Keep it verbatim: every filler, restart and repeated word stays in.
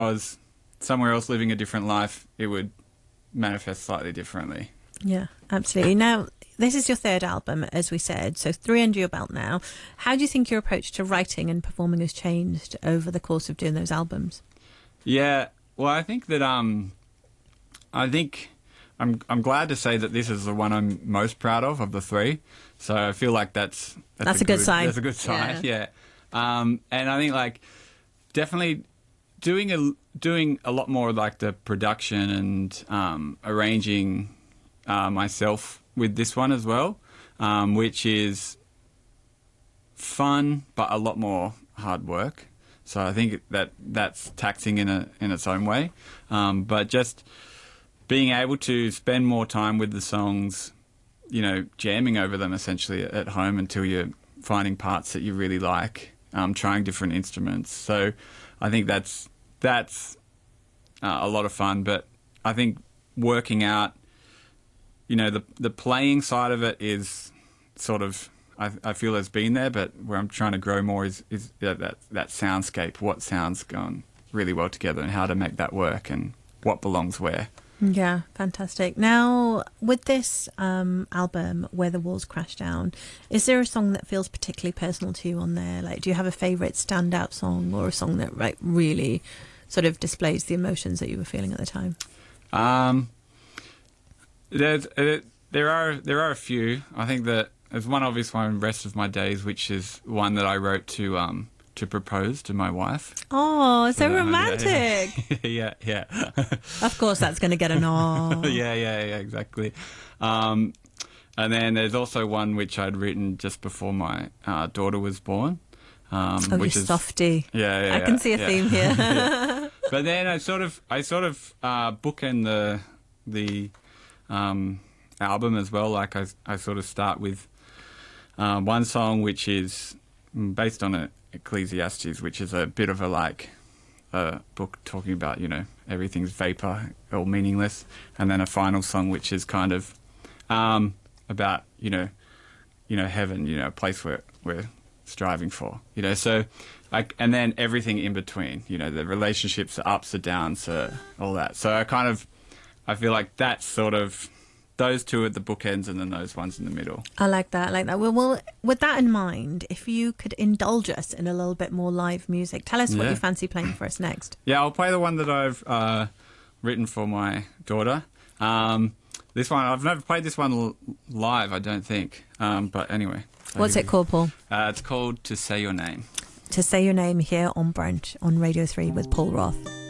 I was somewhere else living a different life, it would manifest slightly differently. Yeah, absolutely. Now, this is your third album, as we said, so three under your belt now. How do you think your approach to writing and performing has changed over the course of doing those albums? Yeah, well, I think that um, I think I'm I'm glad to say that this is the one I'm most proud of of the three. So I feel like that's that's, that's a, a good, good sign. That's a good sign. Yeah, yeah. Um, and I think like definitely. Doing a doing a lot more like the production and um, arranging uh, myself with this one as well, um, which is fun but a lot more hard work. So I think that that's taxing in a in its own way. Um, but just being able to spend more time with the songs, you know, jamming over them essentially at home until you're finding parts that you really like, um, trying different instruments. So I think that's that's uh, a lot of fun. But I think working out, you know, the the playing side of it is sort of, I, I feel has been there, but where I'm trying to grow more is, is that, that that soundscape, what sounds going really well together and how to make that work and what belongs where. Yeah, fantastic. Now, with this um, album, Where the Walls Crash Down, is there a song that feels particularly personal to you on there? Like, do you have a favourite standout song or a song that like really sort of displays the emotions that you were feeling at the time? Um, there's, uh, there are there are a few. I think that there's one obvious one, Rest of My Days, which is one that I wrote to um to propose to my wife. Oh, so, so romantic. Yeah, yeah. yeah. Of course, that's going to get an oh. yeah, yeah, yeah, exactly. Um, and then there's also one which I'd written just before my uh, daughter was born. Um, oh, which you is, softy. Yeah, yeah. I can yeah, see a yeah. theme here. yeah. But then I sort of, I sort of uh, bookend the the um, album as well. Like I, I sort of start with uh, one song which is based on a Ecclesiastes, which is a bit of a like a book talking about, you know, everything's vapor, all meaningless, and then a final song which is kind of um, about, you know, you know, heaven, you know, a place where we're striving for, you know, so like, and then everything in between, you know, the relationships, the ups, the downs, uh, all that. So I kind of, I feel like that's sort of those two at the bookends and then those ones in the middle. I like that, I like that. Well, well, with that in mind, if you could indulge us in a little bit more live music, tell us what Yeah. you fancy playing for us next. Yeah, I'll play the one that I've uh, written for my daughter. Um, this one, I've never played this one l- live, I don't think. Um, but anyway. What's it called, Paul? Uh, it's called To Say Your Name. To Say Your Name here on Brunch on Radio three with Paul Roth.